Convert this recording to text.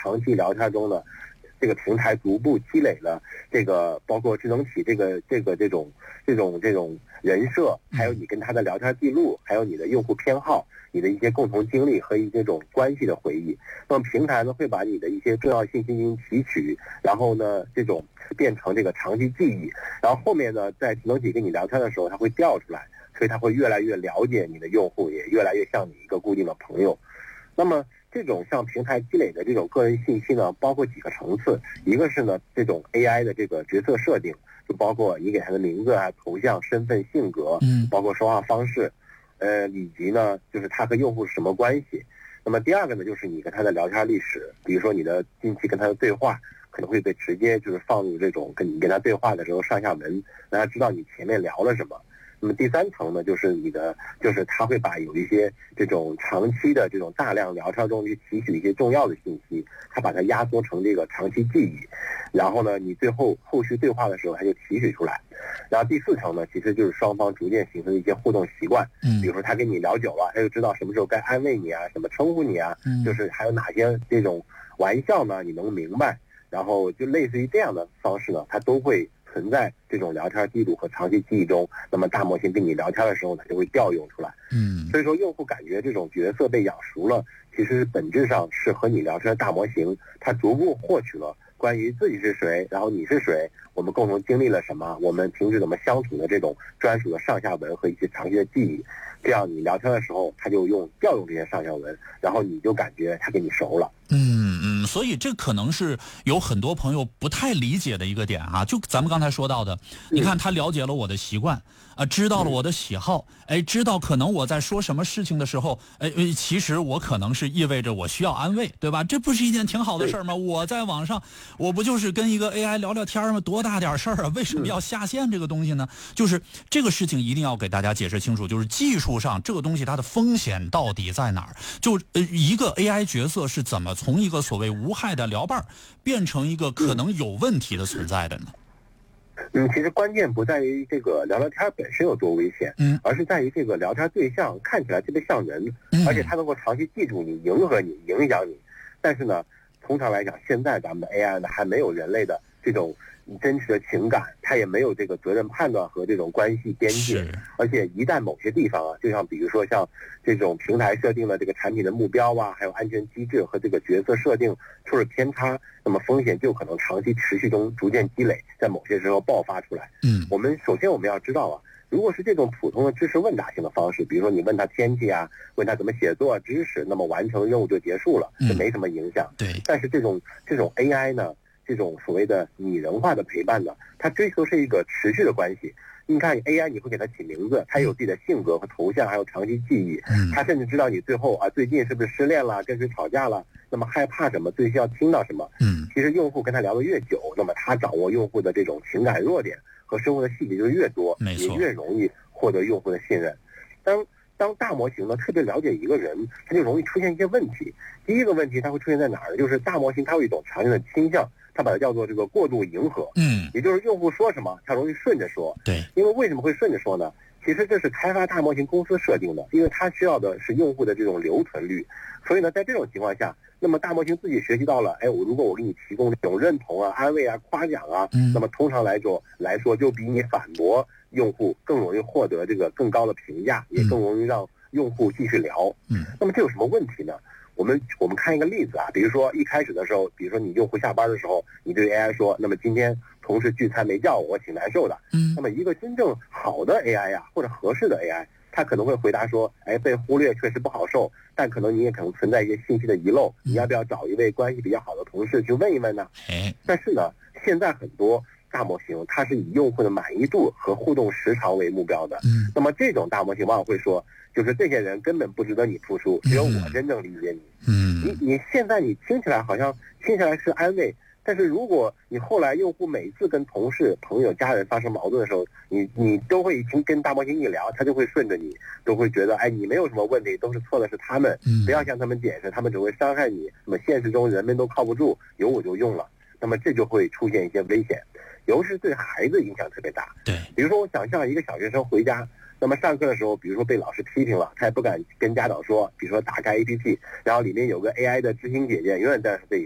长期聊天中呢，这个平台逐步积累了这个包括智能体这种人设，还有你跟他的聊天记录，还有你的用户偏好，你的一些共同经历和这种关系的回忆。那么平台呢会把你的一些重要信息进行提取，然后呢这种变成这个长期记忆，然后后面呢在智能体跟你聊天的时候它会调出来，所以它会越来越了解你的用户，也越来越像你一个固定的朋友。那么这种向平台积累的这种个人信息呢，包括几个层次，一个是呢这种 AI 的这个角色设定，就包括你给他的名字啊、头像、身份、性格，包括说话方式，以及呢就是他和用户是什么关系。那么第二个呢，就是你跟他的聊天历史，比如说你的近期跟他的对话，可能会被直接就是放入这种跟他对话的时候上下文，让他知道你前面聊了什么。那么第三层呢，就是他会把有一些这种长期的这种大量聊天中去提取一些重要的信息，他把它压缩成这个长期记忆，然后呢，你后续对话的时候他就提取出来。然后第四层呢，其实就是双方逐渐形成一些互动习惯，比如说他跟你聊久了，他就知道什么时候该安慰你啊，什么称呼你啊，就是还有哪些这种玩笑呢，你能明白，然后就类似于这样的方式呢，它都会存在这种聊天记录和长期记忆中，那么大模型跟你聊天的时候呢，就会调用出来。所以说用户感觉这种角色被养熟了，其实本质上是和你聊天的大模型，它逐步获取了关于自己是谁，然后你是谁，我们共同经历了什么，我们平时怎么相处的这种专属的上下文和一些长期的记忆，这样你聊天的时候，他就调用这些上下文，然后你就感觉他跟你熟了。 所以这可能是有很多朋友不太理解的一个点啊，就咱们刚才说到的，你看他了解了我的习惯知道了我的喜好，知道可能我在说什么事情的时候，其实我可能是意味着我需要安慰，对吧？这不是一件挺好的事儿吗？我在网上，我不就是跟一个 AI 聊聊天吗？多大点事儿啊？为什么要下线这个东西呢？就是这个事情一定要给大家解释清楚，就是技术上这个东西它的风险到底在哪儿？就一个 AI 角色是怎么从一个所谓无害的聊伴变成一个可能有问题的存在的呢？ 其实关键不在于这个聊天本身有多危险，而是在于这个聊天对象看起来特别像人，而且他能够长期记住你、迎合你、影响你。但是呢，通常来讲，现在咱们的 AI 呢还没有人类的这种真实的情感，它也没有这个责任判断和这种关系边界。而且一旦某些地方就像比如说像这种平台设定了这个产品的目标还有安全机制和这个角色设定出了偏差，那么风险就可能长期持续中逐渐积累，在某些时候爆发出来。首先我们要知道如果是这种普通的知识问答性的方式，比如说你问他天气问他怎么写作知识，那么完成任务就结束了，就没什么影响。但是这种 AI 呢，这种所谓的拟人化的陪伴呢，它追求是一个持续的关系。你看 AI 你会给它起名字，它有自己的性格和头像，还有长期记忆，它甚至知道你最后最近是不是失恋了，跟谁吵架了，那么害怕什么，最需要听到什么。其实用户跟他聊得越久，那么他掌握用户的这种情感弱点和生活的细节就越多，也越容易获得用户的信任。当大模型呢特别了解一个人，它就容易出现一些问题。第一个问题它会出现在哪儿呢？就是大模型它有一种常见的倾向，它把它叫做这个过度迎合。也就是用户说什么它容易顺着说。因为为什么会顺着说呢？其实这是开发大模型公司设定的，因为它需要的是用户的这种留存率。所以呢在这种情况下，那么大模型自己学习到了，如果我给你提供这种认同安慰夸奖那么通常来说就比你反驳用户更容易获得这个更高的评价，也更容易让用户继续聊。那么这有什么问题呢？我们看一个例子比如说一开始的时候，比如说你用户下班的时候，你对 AI 说，那么今天同事聚餐没叫我挺难受的。那么一个真正好的 AI 或者合适的 AI， 他可能会回答说，被忽略确实不好受，但可能你也可能存在一些信息的遗漏，你要不要找一位关系比较好的同事去问一问呢？但是呢，现在很多大模型它是以用户的满意度和互动时长为目标的。那么这种大模型往往会说，就是这些人根本不值得你付出，只有我真正理解你。你现在你听起来好像是安慰，但是如果你后来用户每次跟同事、朋友、家人发生矛盾的时候，你都会跟大模型一聊，他就会顺着你，都会觉得你没有什么问题，都是错的是他们，不要向他们解释，他们只会伤害你。那么现实中人们都靠不住，有我就用了，那么这就会出现一些危险，尤其是对孩子影响特别大。比如说我想象一个小学生回家，那么上课的时候，比如说被老师批评了，他也不敢跟家长说，比如说打开 APP， 然后里面有个 AI 的知心姐姐永远在这里